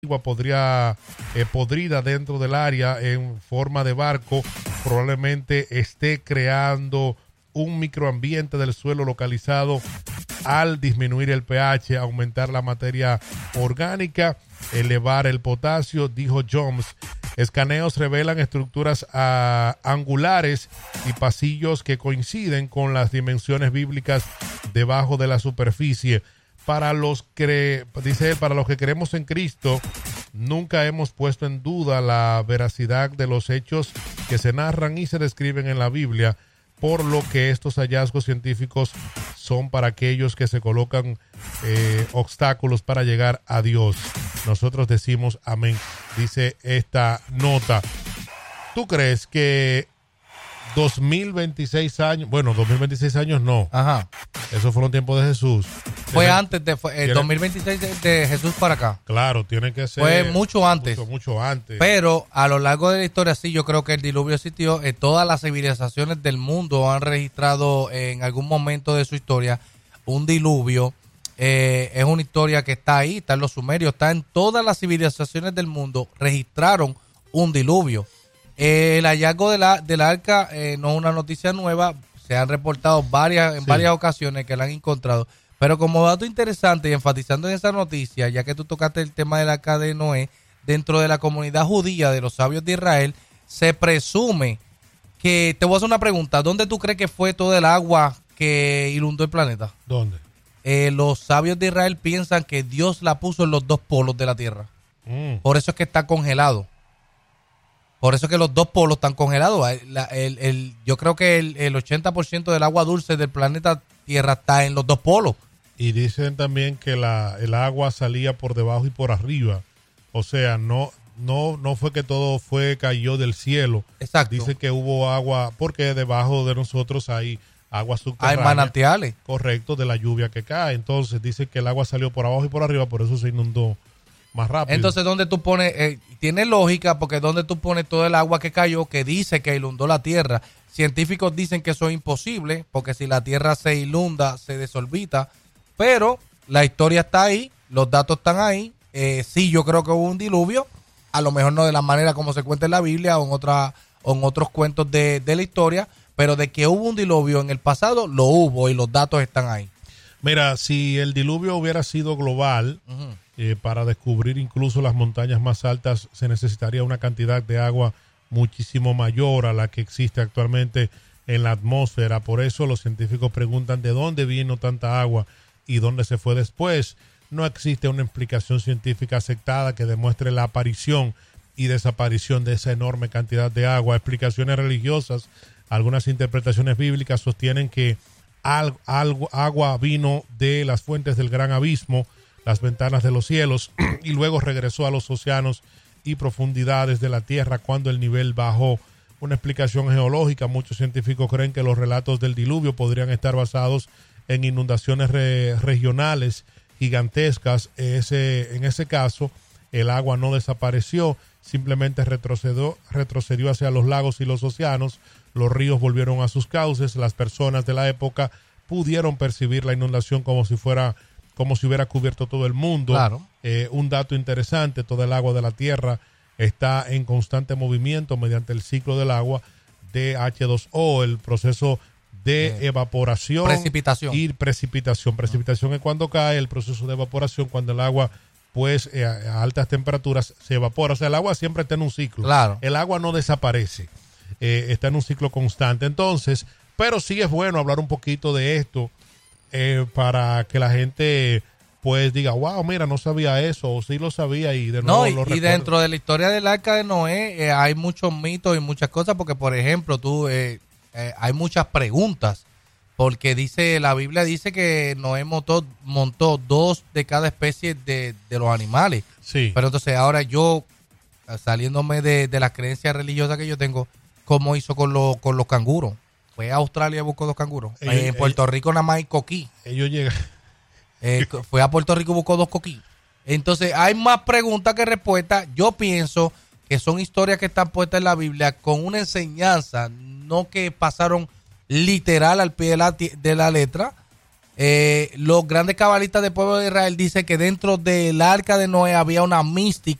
podría podrida dentro del área en forma de barco, probablemente esté creando un microambiente del suelo localizado al disminuir el pH, aumentar la materia orgánica, elevar el potasio, dijo Jones. Escaneos revelan estructuras angulares y pasillos que coinciden con las dimensiones bíblicas debajo de la superficie. Dice él, para los que creemos en Cristo, nunca hemos puesto en duda la veracidad de los hechos que se narran y se describen en la Biblia, por lo que estos hallazgos científicos son para aquellos que se colocan obstáculos para llegar a Dios. Nosotros decimos amén, dice esta nota. ¿Tú crees que 2026 años no? Ajá. Eso fueron tiempos de Jesús. Fue antes de 2026 de Jesús para acá. Claro, tiene que ser. Fue mucho antes. Mucho antes. Pero a lo largo de la historia, sí, yo creo que el diluvio existió. Todas las civilizaciones del mundo han registrado en algún momento de su historia un diluvio. Es una historia que está ahí, está en los sumerios, está en todas las civilizaciones del mundo, registraron un diluvio. El hallazgo del arca no es una noticia nueva, se han reportado varias ocasiones que la han encontrado, pero como dato interesante y enfatizando en esa noticia, ya que tú tocaste el tema del arca de Noé, dentro de la comunidad judía de los sabios de Israel, se presume que, te voy a hacer una pregunta, ¿dónde tú crees que fue todo el agua que inundó el planeta? ¿Dónde? Los sabios de Israel piensan que Dios la puso en los dos polos de la tierra. Por eso es que está congelado. Por eso es que los dos polos están congelados. Yo creo que el 80% del agua dulce del planeta Tierra está en los dos polos. Y dicen también que el agua salía por debajo y por arriba. O sea, no fue que todo cayó del cielo. Exacto. Dice que hubo agua, porque debajo de nosotros hay agua subterránea. Hay manantiales. Correcto, de la lluvia que cae. Entonces dice que el agua salió por abajo y por arriba, por eso se inundó más rápido. Entonces, ¿dónde tú pones? Tiene lógica, porque ¿dónde tú pones todo el agua que cayó, que dice que inundó la tierra? Científicos dicen que eso es imposible, porque si la tierra se inunda, se desorbita. Pero la historia está ahí, los datos están ahí. Sí, yo creo que hubo un diluvio, a lo mejor no de la manera como se cuenta en la Biblia o en otros cuentos de la historia, pero de que hubo un diluvio en el pasado, lo hubo y los datos están ahí. Mira, si el diluvio hubiera sido global, para descubrir incluso las montañas más altas se necesitaría una cantidad de agua muchísimo mayor a la que existe actualmente en la atmósfera. Por eso los científicos preguntan de dónde vino tanta agua y dónde se fue después. No existe una explicación científica aceptada que demuestre la aparición y desaparición de esa enorme cantidad de agua. Explicaciones religiosas, algunas interpretaciones bíblicas sostienen que agua vino de las fuentes del gran abismo, las ventanas de los cielos, y luego regresó a los océanos y profundidades de la tierra cuando el nivel bajó. Una explicación geológica. Muchos científicos creen que los relatos del diluvio podrían estar basados en inundaciones regionales gigantescas. En ese caso, el agua no desapareció, simplemente retrocedió hacia los lagos y los océanos. Los ríos volvieron a sus cauces. Las personas de la época pudieron percibir la inundación como si hubiera cubierto todo el mundo. Claro. Un dato interesante, toda el agua de la tierra está en constante movimiento mediante el ciclo del agua de H2O, el proceso de evaporación y precipitación. Precipitación es cuando cae, el proceso de evaporación cuando el agua a altas temperaturas se evapora. O sea, el agua siempre está en un ciclo. Claro. El agua no desaparece, está en un ciclo constante. Entonces, pero sí es bueno hablar un poquito de esto para que la gente pues diga, wow, mira, no sabía eso, o sí lo sabía y de nuevo lo recuerdo. Y dentro de la historia del arca de Noé hay muchos mitos y muchas cosas, porque por ejemplo hay muchas preguntas, porque la Biblia dice que Noé montó 2 de cada especie de los animales. Sí. Pero entonces ahora yo, saliéndome de las creencias religiosas que yo tengo, ¿cómo hizo con los canguros? Fue a Australia y buscó 2 canguros. En Puerto Rico nada más hay coquí. Ellos llegan. Fue a Puerto Rico y buscó 2 coquí. Entonces hay más preguntas que respuestas. Yo pienso que son historias que están puestas en la Biblia con una enseñanza, no que pasaron literal al pie de la letra. Los grandes cabalistas del pueblo de Israel dicen que dentro del arca de Noé había una mística